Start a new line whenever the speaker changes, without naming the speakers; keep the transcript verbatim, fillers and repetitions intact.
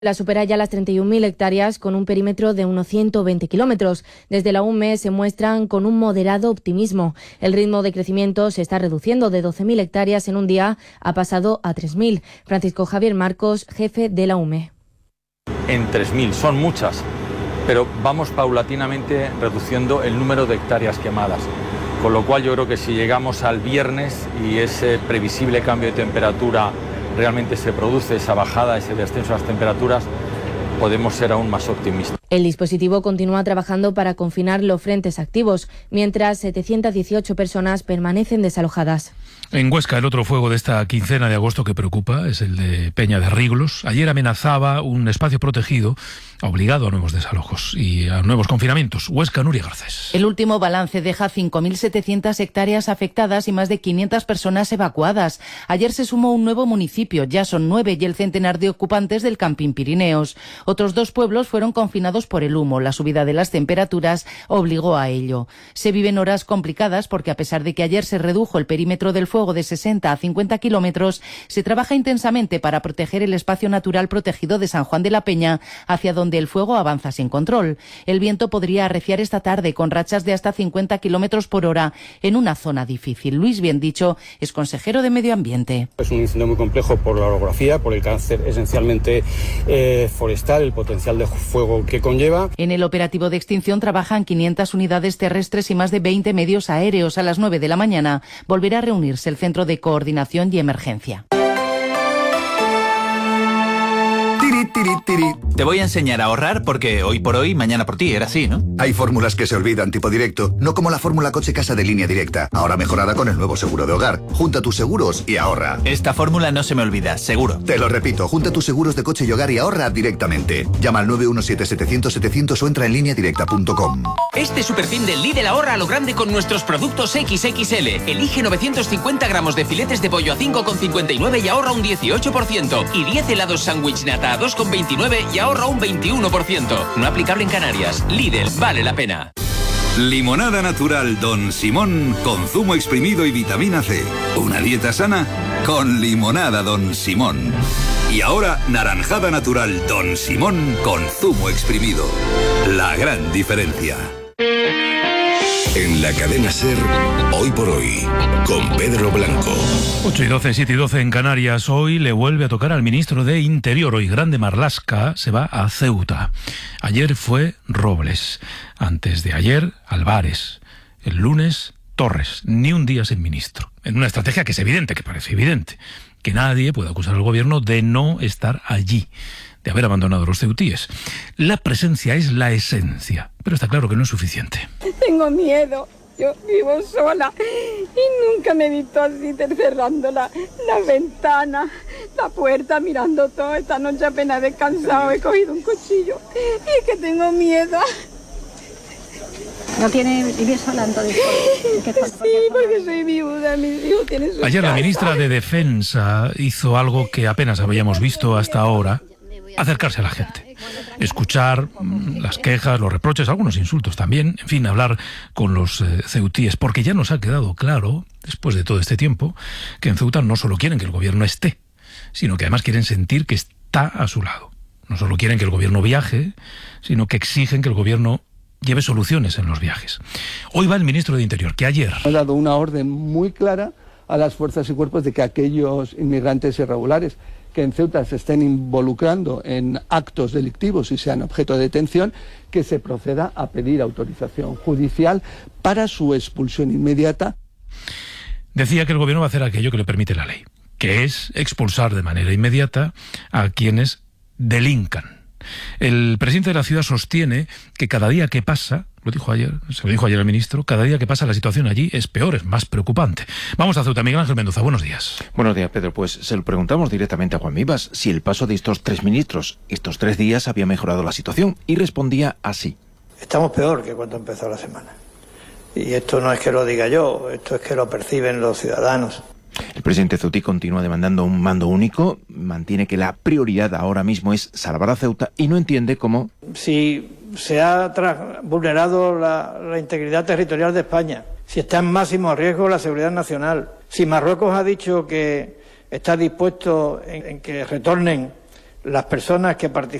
La supera ya las treinta y un mil hectáreas con un perímetro de unos ciento veinte kilómetros. Desde la U M E se muestran con un moderado optimismo. El ritmo de crecimiento se está reduciendo de doce mil hectáreas en un día, ha pasado a tres mil. Francisco Javier Marcos, jefe de la U M E.
En tres mil, son muchas, pero vamos paulatinamente reduciendo el número de hectáreas quemadas. Con lo cual yo creo que si llegamos al viernes y ese previsible cambio de temperatura realmente se produce, esa bajada, ese descenso de las temperaturas, podemos ser aún más optimistas.
El dispositivo continúa trabajando para confinar los frentes activos, mientras setecientas dieciocho personas permanecen desalojadas.
En Huesca, el otro fuego de esta quincena de agosto que preocupa es el de Peña de Riglos. Ayer amenazaba un espacio protegido, obligado a nuevos desalojos y a nuevos confinamientos. Huesca, Nuria Garcés.
El último balance deja cinco mil setecientas hectáreas afectadas y más de quinientas personas evacuadas. Ayer se sumó un nuevo municipio, ya son nueve, y el centenar de ocupantes del Camping Pirineos. Otros dos pueblos fueron confinados por el humo. La subida de las temperaturas obligó a ello. Se viven horas complicadas porque, a pesar de que ayer se redujo el perímetro del fuego de sesenta a cincuenta kilómetros, se trabaja intensamente para proteger el espacio natural protegido de San Juan de la Peña, hacia donde el fuego avanza sin control. El viento podría arreciar esta tarde con rachas de hasta cincuenta kilómetros por hora en una zona difícil. Luis Biendicho es consejero de Medio Ambiente.
Es un incendio muy complejo por la orografía, por el carácter esencialmente eh, forestal, el potencial de fuego que conlleva.
En el operativo de extinción trabajan quinientas unidades terrestres y más de veinte medios aéreos. A las nueve de la mañana volverá a reunirse el Centro de Coordinación y Emergencia.
Te voy a enseñar a ahorrar porque hoy por hoy, mañana por ti, era así, ¿no?
Hay fórmulas que se olvidan, tipo directo, no como la fórmula coche-casa de Línea Directa, ahora mejorada con el nuevo seguro de hogar. Junta tus seguros y ahorra.
Esta fórmula no se me olvida, seguro.
Te lo repito, junta tus seguros de coche y hogar y ahorra directamente. Llama al nueve uno siete, setecientos, setecientos o entra en línea directa punto com.
Este superfin del Lidl ahorra a lo grande con nuestros productos equis equis ele. Elige novecientos cincuenta gramos de filetes de pollo a cinco con cincuenta y nueve y ahorra un dieciocho por ciento. Y diez helados sándwich nata a dos con veintinueve y ahorra un veintiuno por ciento. No aplicable en Canarias. Lidl, vale la pena.
Limonada natural Don Simón con zumo exprimido y vitamina ce. Una dieta sana con limonada Don Simón. Y ahora naranjada natural Don Simón con zumo exprimido. La gran diferencia.
En la cadena SER, Hoy por Hoy, con Pedro Blanco.
ocho y doce, siete y doce en Canarias. Hoy le vuelve a tocar al ministro de Interior. Hoy Grande Marlaska se va a Ceuta. Ayer fue Robles. Antes de ayer, Álvarez. El lunes, Torres. Ni un día sin ministro. En una estrategia que es evidente, que parece evidente. Que nadie puede acusar al gobierno de no estar allí, de haber abandonado a los ceutíes. La presencia es la esencia, pero está claro que no es suficiente.
Tengo miedo, yo vivo sola y nunca me he visto así cerrando la, la ventana, la puerta, mirando todo. Esta noche apenas he descansado, he cogido un cuchillo y es que tengo miedo.
¿No tiene vivir sola entonces?
Sí, porque soy viuda, mis hijos tienen su
Ayer la
casa.
ministra de Defensa hizo algo que apenas habíamos visto hasta ahora: acercarse a la gente, escuchar mmm, las quejas, los reproches, algunos insultos también, en fin, hablar con los eh, ceutíes, porque ya nos ha quedado claro, después de todo este tiempo, que en Ceuta no solo quieren que el gobierno esté, sino que además quieren sentir que está a su lado. No solo quieren que el gobierno viaje, sino que exigen que el gobierno lleve soluciones en los viajes. Hoy va el ministro de Interior, que ayer
ha dado una orden muy clara a las fuerzas y cuerpos de que aquellos inmigrantes irregulares que en Ceuta se estén involucrando en actos delictivos y sean objeto de detención, que se proceda a pedir autorización judicial para su expulsión inmediata.
Decía que el gobierno va a hacer aquello que le permite la ley, que es expulsar de manera inmediata a quienes delincan. El presidente de la ciudad sostiene que cada día que pasa, lo dijo ayer, se lo dijo ayer al ministro, cada día que pasa la situación allí es peor, es más preocupante. Vamos a Ceuta. Miguel Ángel Mendoza, buenos días.
Buenos días, Pedro. Pues se lo preguntamos directamente a Juan Vivas si el paso de estos tres ministros estos tres días había mejorado la situación, y respondía así.
Estamos peor que cuando empezó la semana. Y esto no es que lo diga yo, esto es que lo perciben los ciudadanos.
El presidente ceutí continúa demandando un mando único, mantiene que la prioridad ahora mismo es salvar a Ceuta y no entiende cómo...
Si se ha vulnerado la, la integridad territorial de España, si está en máximo riesgo la seguridad nacional, si Marruecos ha dicho que está dispuesto en, en que retornen las personas que participan